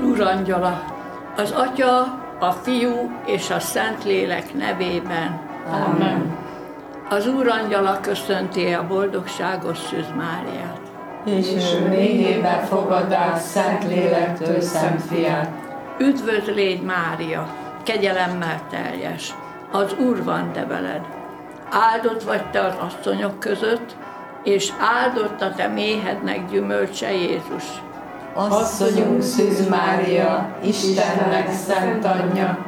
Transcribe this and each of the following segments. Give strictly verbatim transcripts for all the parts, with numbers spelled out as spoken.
Úrangyala, az Atya, a Fiú és a Szentlélek nevében. Amen. Az Úrangyala köszönti a boldogságos Szűz Máriát. És ő méhébe fogadás Szentlélektől Szent Fiát. Üdvözl légy, Mária, kegyelemmel teljes, az Úr van te veled. Áldott vagy te az asszonyok között, és áldott a te méhednek gyümölcse Jézus. Asszonyunk Szűz Mária, Istennek szent anyja,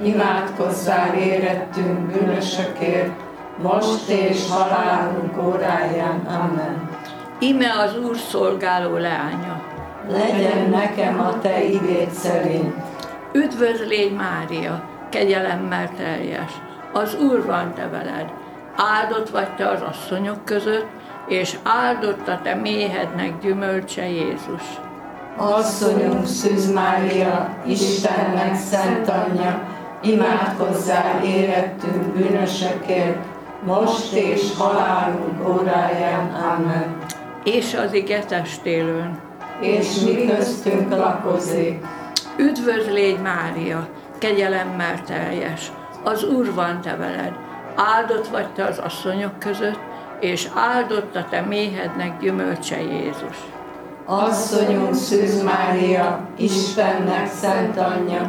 imádkozzál érettünk bűnösökért, most és halálunk óráján. Amen. Íme az Úr szolgáló leánya. Legyen nekem a te igéd szerint. Üdvözl légy, Mária, kegyelemmel teljes, az Úr van te veled. Áldott vagy te az asszonyok között, és áldott a te méhednek gyümölcse Jézus. Asszonyunk Szűz Mária, Istennek szent anyja, imádkozzál érettünk bűnösökért, most és halálunk óráján. Amen. És az ige testélőn. És mi köztünk lakozik. Üdvözl légy, Mária, kegyelemmel teljes, az Úr van te veled. Áldott vagy te az asszonyok között, és áldott a te méhednek gyümölcse Jézus. Asszonyunk Szűz Mária, Istennek szent anyja,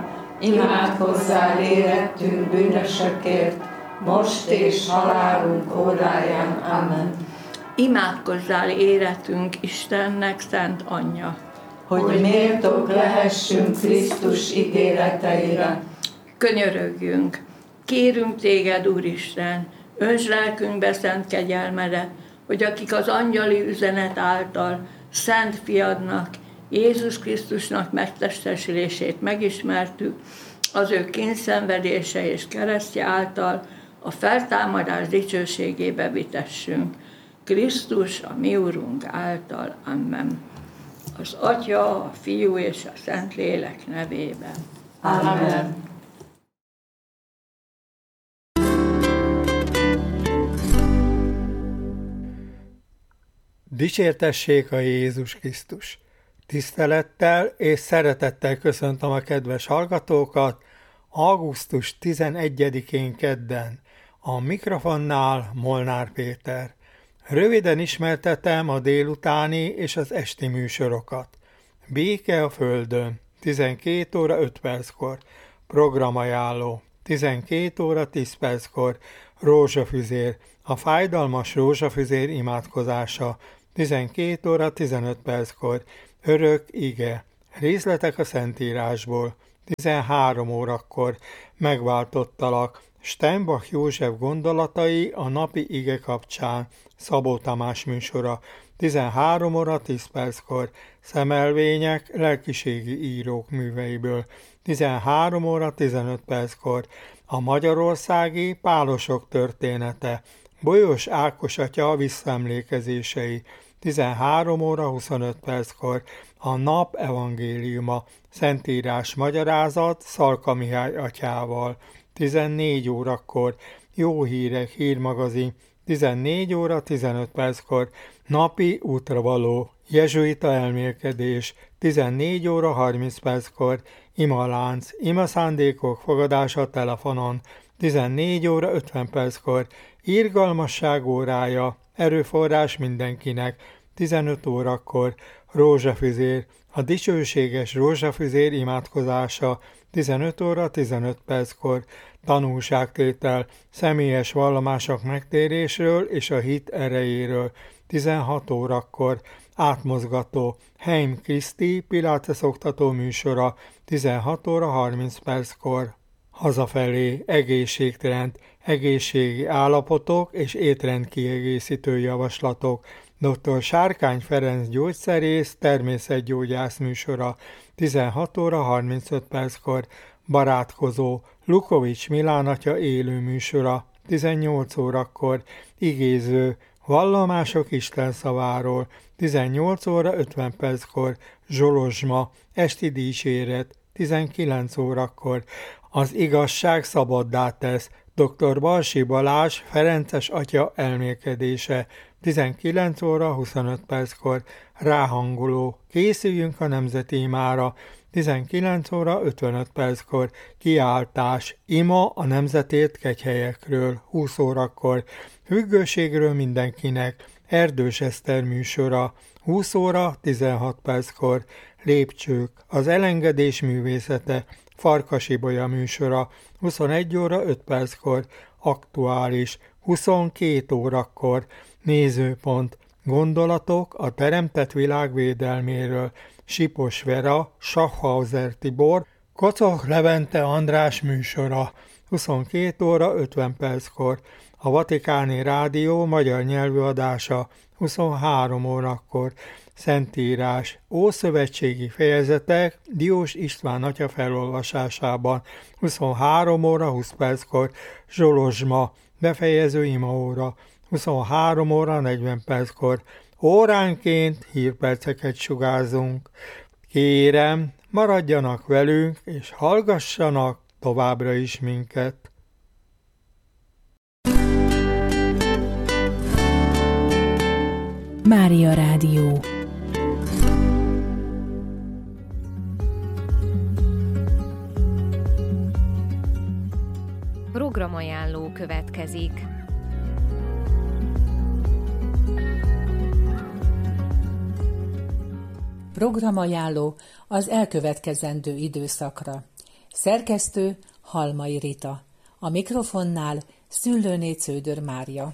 imádkozzál érettünk bűnösökért, most és halálunk óráján. Amen. Imádkozzál éretünk Istennek szent anyja, hogy méltók lehessünk Krisztus ígéreteire. Könyörögjünk, kérünk téged, Úristen, öntsd lelkünkbe szent kegyelmedet, hogy akik az angyali üzenet által szent fiadnak, Jézus Krisztusnak megtestesülését megismertük, az ő kényszenvedése és keresztje által a feltámadás dicsőségébe vitessünk. Krisztus, a mi Úrunk által. Amen. Az Atya, a Fiú és a Szentlélek nevében. Amen. Dicsértessék a Jézus Krisztus! Tisztelettel és szeretettel köszöntöm a kedves hallgatókat augusztus tizenegyedikén kedden. A mikrofonnál Molnár Péter. Röviden ismertetem a délutáni és az esti műsorokat. Béke a Földön, tizenkét óra öt perckor. Programajánló, tizenkét óra tíz perckor. Rózsafüzér, a fájdalmas rózsafüzér imádkozása, tizenkét óra tizenöt perckor. Örök ige, részletek a Szentírásból, tizenhárom órakor. Megváltottalak, Steinbach József gondolatai a napi ige kapcsán, Szabó Tamás műsora, tizenhárom óra tíz perckor. Szemelvények lelkiségi írók műveiből, tizenhárom óra tizenöt perckor. A magyarországi pálosok története, Bolyos Ákos atya visszaemlékezései, tizenhárom óra huszonöt perckor. A nap evangéliuma, Szentírás magyarázat Szalka Mihály atyával, tizennégy órakor. Jó hírek hírmagazin, tizennégy óra tizenöt perckor. Napi útravaló, jezsuita elmélkedés, tizennégy óra harminc perckor. Imalánc, imaszándékok fogadása telefonon, tizennégy óra ötven perckor. Irgalmasság órája, erőforrás mindenkinek, tizenöt órakor. Rózsafüzér, a dicsőséges rózsafüzér imádkozása, tizenöt óra tizenöt perckor. Tanúságtétel, személyes vallomások megtérésről és a hit erejéről, tizenhat órakor. Átmozgató, Heim Kriszti Pilates oktató műsora, tizenhat óra harminc perckor. Hazafelé, egészségtrend, egészségi állapotok és étrendkiegészítő javaslatok. doktor Sárkány Ferenc gyógyszerész természetgyógyász műsora, tizenhat óra harmincöt perckor. Barátkozó, Lukovics Milán atya élő műsora, tizennyolc órakor. Igéző, vallomások Isten szaváról, tizennyolc óra ötven perckor. Zsolozsma, esti dicséret, tizenkilenc órakor. Az igazság szabaddá tesz, doktor Balsi Balázs Ferences atya elmélkedése, tizenkilenc óra huszonöt perckor ráhangoló Készüljünk a nemzeti imára, tizenkilenc óra ötvenöt perckor kiáltás Ima a nemzetért kegyhelyekről, húsz órakor Függőségről mindenkinek, Erdős Eszter műsora, húsz óra tizenhat perckor Lépcsők, az elengedés művészete, Farkas Ibolya műsora, huszonegy óra öt perckor Aktuális, huszonkét órakor Nézőpont, gondolatok a teremtett világ védelméről, Sipos Vera, Schaffhauser Tibor, Kocok Levente András műsora, huszonkét óra ötven perckor a Vatikáni Rádió magyar nyelvű adása, huszonhárom órakor Szentírás, ószövetségi fejezetek Diós István atya felolvasásában, huszonhárom óra húsz perckor Zsolozsma, befejező imaóra, huszonhárom óra negyven perckor óránként hírperceket sugárzunk. Kérem, maradjanak velünk, és hallgassanak továbbra is minket. Mária Rádió. Programajánló következik. Programajánló az elkövetkezendő időszakra. Szerkesztő Halmai Rita. A mikrofonnál Szüllőné Cződör Mária.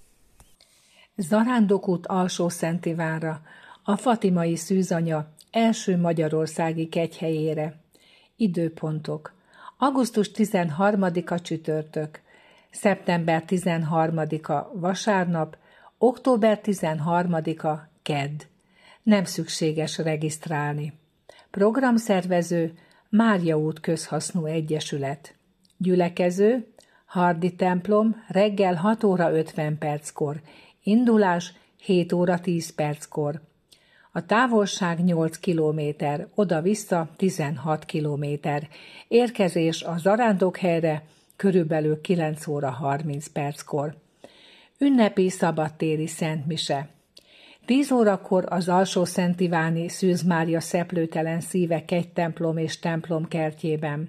Zarándokút Alsó-Szentivánra, a fatimai szűzanya első magyarországi kegyhelyére. Időpontok. augusztus tizenharmadika csütörtök, szeptember tizenharmadika vasárnap, október tizenharmadika kedd. Nem szükséges regisztrálni. Programszervező Mária út Közhasznú Egyesület. Gyülekező Hardi templom reggel hat óra ötven perckor, indulás hét óra tíz perckor. A távolság nyolc kilométer, oda-vissza tizenhat kilométer. Érkezés a zarándokhelyre körülbelül kilenc óra harminc perckor. Ünnepi szabadtéri szentmise. tíz órakor az Alsó-Szentiváni Szűz Mária Szeplőtelen Szíve kegytemplom és templom kertjében.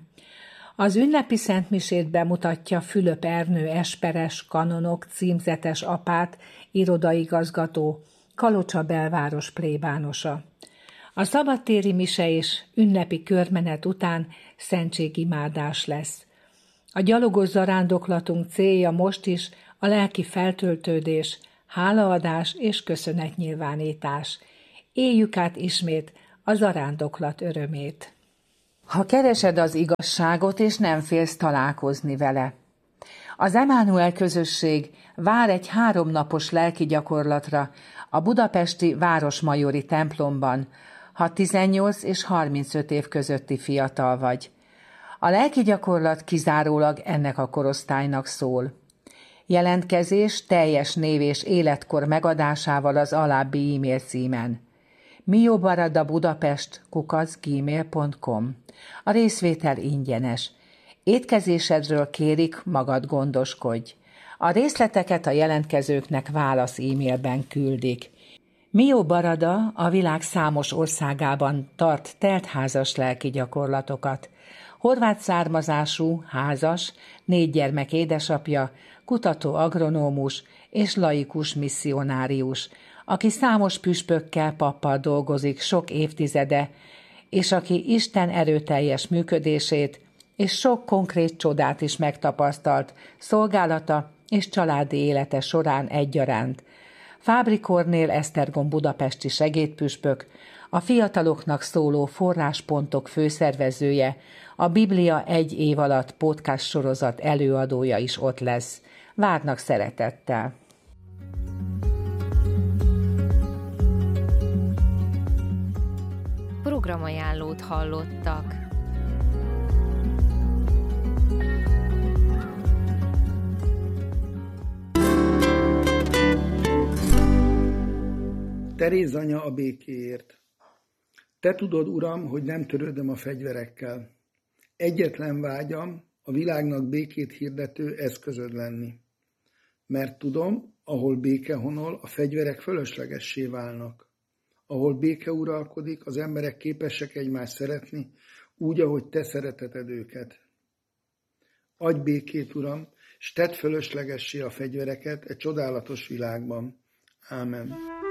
Az ünnepi szentmisét bemutatja Fülöp Ernő esperes, kanonok, címzetes apát, irodaigazgató, Kalocsa belváros plébánosa. A szabadtéri mise és ünnepi körmenet után szentségimádás lesz. A gyalogos zarándoklatunk célja most is a lelki feltöltődés, hálaadás és köszönetnyilvánítás. Éljük át ismét a zarándoklat örömét. Ha keresed az igazságot, és nem félsz találkozni vele. Az Emánuel közösség vár egy háromnapos lelki gyakorlatra a budapesti Városmajori templomban, ha tizennyolc és harmincöt év közötti fiatal vagy. A lelki gyakorlat kizárólag ennek a korosztálynak szól. Jelentkezés teljes név és életkor megadásával az alábbi e-mail címen. miobaradabudapest kukac gmail pont com. A részvétel ingyenes. Étkezésedről kérik, magad gondoskodj. A részleteket a jelentkezőknek válasz e-mailben küldik. Mio Barada a világ számos országában tart teltházas lelki gyakorlatokat. Horvát származású, házas, négy gyermek édesapja, kutató agronómus és laikus misszionárius, aki számos püspökkel, pappal dolgozik sok évtizede, és aki Isten erőteljes működését és sok konkrét csodát is megtapasztalt szolgálata és családi élete során egyaránt. Fábri Kornél Esztergom budapesti segédpüspök, a fiataloknak szóló forráspontok főszervezője, a Biblia egy év alatt podcast sorozat előadója is ott lesz. Várnak szeretettel! Programajánlót hallottak. Teréz anya a békéért. Te tudod, Uram, hogy nem törődöm a fegyverekkel. Egyetlen vágyam a világnak békét hirdető eszközöd lenni. Mert tudom, Ahol béke honol, a fegyverek fölöslegessé válnak. Ahol béke uralkodik, az emberek képesek egymást szeretni, úgy, ahogy te szereteted őket. Adj békét, Uram, s tedd fölöslegessé a fegyvereket e csodálatos világban. Ámen.